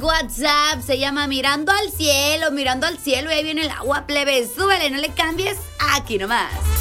WhatsApp. Se llama Mirando al cielo, y ahí viene el agua, plebe. Súbele, no le cambies, aquí nomás.